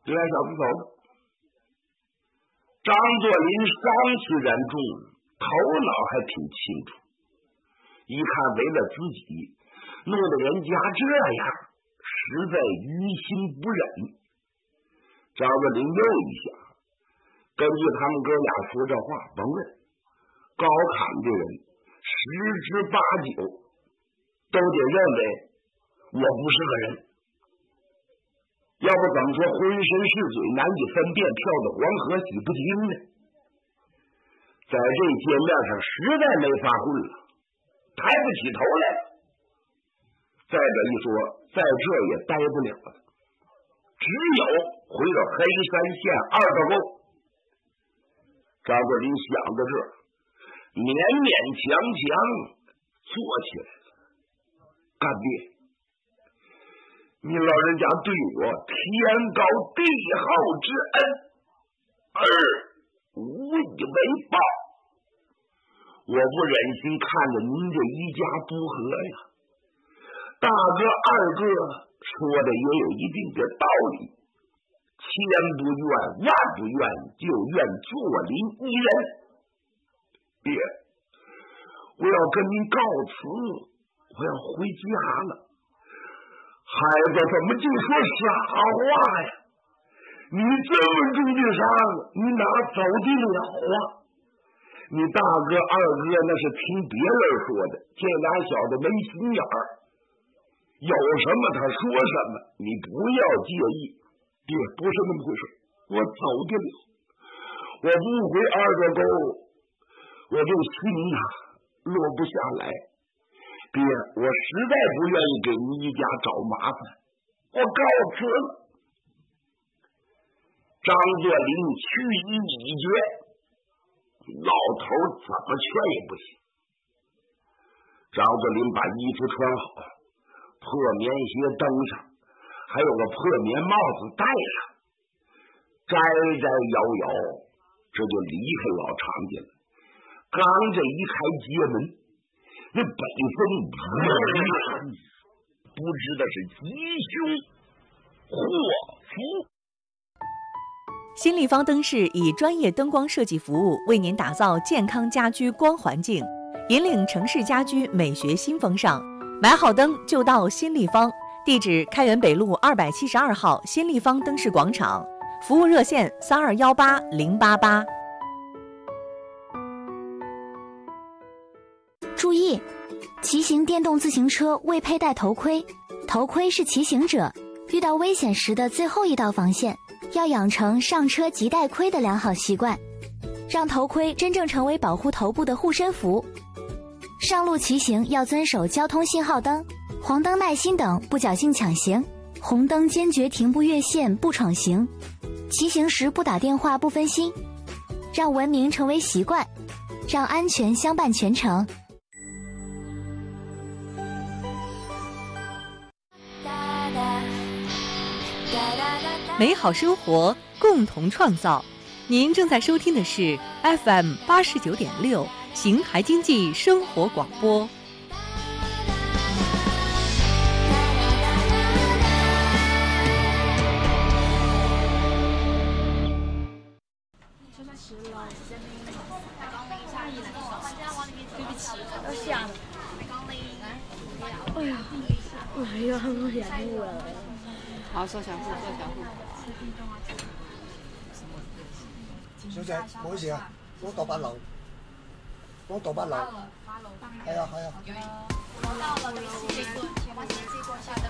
来，小子走吧。张作霖上去人众，头脑还挺清楚，一看为了自己弄得人家这样，实在于心不忍。张作霖又一想，根据他们哥俩说这话，甭问，高侃的人十之八九都得认为我不是个人，要不怎么说浑身是嘴难以分辨，跳到黄河洗不清呢？在这界面上实在没法混了，抬不起头来了。再者一说，在这也待不了了，只有回到黑山县二道沟。张作霖想到这儿，勉勉强强坐起来了。干爹，你老人家对我天高地厚之恩，而无以为报，我不忍心看着您这一家不和呀。大哥二哥说的也有一定的道理，千不愿万不愿，就愿作霖一人。爹，我要跟您告辞，我要回家了。孩子怎么就说傻话呀？你这么重的伤，你哪走得了啊？你大哥二哥那是听别人说的，这俩小子没心眼儿，有什么他说什么，你不要介意。爹，不是那么回事，我走得了，我不回二道沟，我这心呐落不下来。爹，我实在不愿意给你一家找麻烦，我告辞了。张作霖去意已决，老头怎么劝也不行。张作霖把衣服穿好，破棉鞋登上，还有个破棉帽子戴上，摘摘摇摇，这就离开老常家了。刚这一开街门，那北风不知道是吉凶祸福。 新立方灯饰以专业灯光设计服务，为您打造健康家居光环境，引领城市家居美学新风尚。买好灯就到新立方，地址开元北路272号新立方灯饰广场，服务热线3218-088。 注意，骑行电动自行车未佩戴头盔，头盔是骑行者遇到危险时的最后一道防线，要养成上车即戴盔的良好习惯，让头盔真正成为保护头部的护身符。上路骑行要遵守交通信号灯、黄灯耐心等，不侥幸抢行，红灯坚决停步越线不闯行，骑行时不打电话不分心，让文明成为习惯，让安全相伴全程。 美好生活，共同创造。您正在收听的是 FM 89.6邢台经济生活广播。 哎呀，我眼睛了。 好，收小户，收小户。 小姐，唔好意思啊，我到8樓，我到8樓。係啊係啊。 我到了，你先过，先过下。